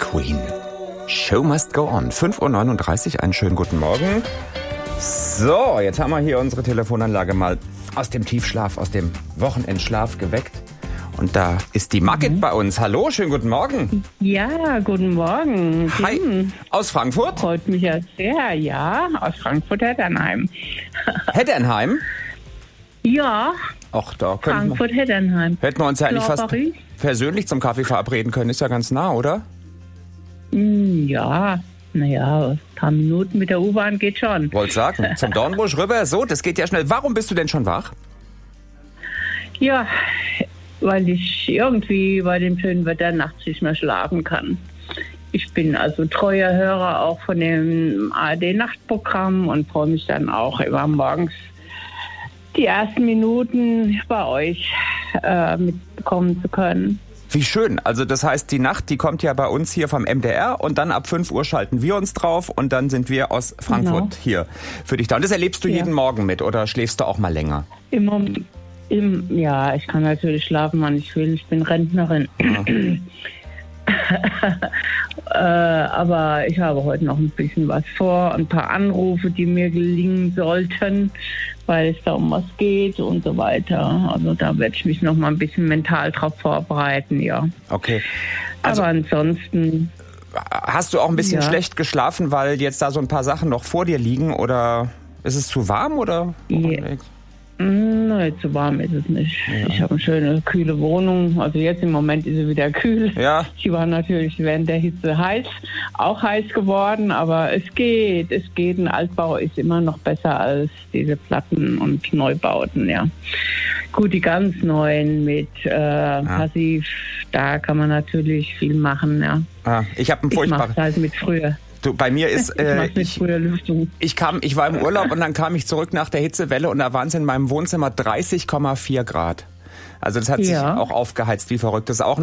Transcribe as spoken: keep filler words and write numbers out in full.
Queen. Show must go on. fünf Uhr neununddreißig, einen schönen guten Morgen. So, jetzt haben wir hier unsere Telefonanlage mal aus dem Tiefschlaf, aus dem Wochenendschlaf geweckt. Und da ist die Margit mhm. bei uns. Hallo, schönen guten Morgen. Ja, guten Morgen. Hi, Hm. aus Frankfurt? Freut mich ja sehr, ja, aus Frankfurt-Heddernheim. Heddernheim? Ja, Ach, da könnten wir, Frankfurt-Heddernheim. hätten wir uns ja eigentlich Klar, fast Paris? persönlich zum Kaffee verabreden können. Ist ja ganz nah, oder? Hm, Ja, naja, ein paar Minuten mit der U-Bahn geht schon. Wollt sagen, zum Dornbusch rüber. So, das geht ja schnell. Warum bist du denn schon wach? Ja, weil ich irgendwie bei dem schönen Wetter nachts nicht mehr schlafen kann. Ich bin also treuer Hörer auch von dem A R D-Nachtprogramm und freue mich dann auch immer morgens die ersten Minuten bei euch äh, mitbekommen zu können. Wie schön. Also das heißt, die Nacht, die kommt ja bei uns hier vom M D R und dann ab fünf Uhr schalten wir uns drauf und dann sind wir aus Frankfurt Genau. hier für dich da. Und das erlebst du Ja. jeden Morgen mit oder schläfst du auch mal länger? Im Moment, im, ja, ich kann natürlich schlafen, wann ich will. Ich bin Rentnerin. Ja. äh, aber ich habe heute noch ein bisschen was vor. Ein paar Anrufe, die mir gelingen sollten, weil es da um was geht und so weiter. Also da werde ich mich noch mal ein bisschen mental drauf vorbereiten, ja. Okay. Also aber ansonsten... hast du auch ein bisschen Ja. schlecht geschlafen, weil jetzt da so ein paar Sachen noch vor dir liegen oder ist es zu warm oder? Ja. Nein, zu warm ist es nicht. Ja. Ich habe eine schöne, kühle Wohnung. Also jetzt im Moment ist sie wieder kühl. Ja. Sie war natürlich während der Hitze heiß, auch heiß geworden, aber es geht, es geht. Ein Altbau ist immer noch besser als diese Platten und Neubauten, ja. Gut, die ganz neuen mit äh, Passiv, da kann man natürlich viel machen, ja. Ah, ich habe ein Ich mache furchtbares. es halt mit früher. Du, bei mir ist Ich äh, mache mit ich, früher Lüftung. ich kam, ich war im Urlaub und dann kam ich zurück nach der Hitzewelle und da waren es in meinem Wohnzimmer dreißig Komma vier Grad. Also das hat sich Ja. auch aufgeheizt wie verrückt. Das ist auch